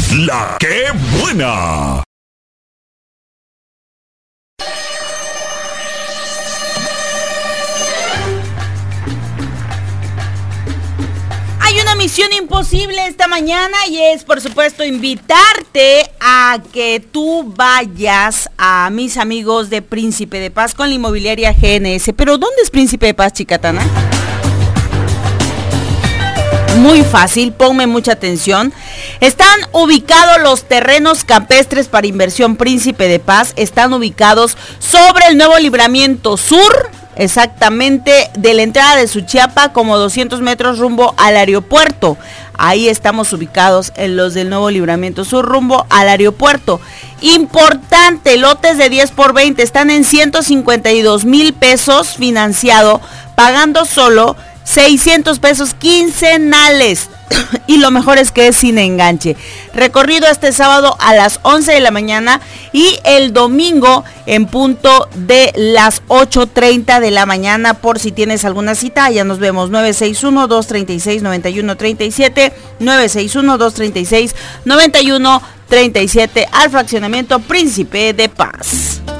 La que buena. Hay una misión imposible esta mañana y es, por supuesto, invitarte a que tú vayas a mis amigos de Príncipe de Paz con la inmobiliaria GNS. Pero ¿dónde es Príncipe de Paz, Chicatana? Muy fácil, ponme mucha atención. Están ubicados los terrenos campestres para inversión Príncipe de Paz. Están ubicados sobre el Nuevo Libramiento Sur, exactamente de la entrada de Suchiapa, como 200 metros rumbo al aeropuerto. Ahí estamos ubicados en los del Nuevo Libramiento Sur, rumbo al aeropuerto. Importante, lotes de 10 por 20 están en 152,000 pesos financiado, pagando solo 600 pesos quincenales. Y lo mejor es que es sin enganche. Recorrido este sábado a las 11 de la mañana y el domingo en punto de las 8:30 de la mañana. Por si tienes alguna cita, ya nos vemos. 961-236-9137, 961-236-9137 al fraccionamiento Príncipe de Paz.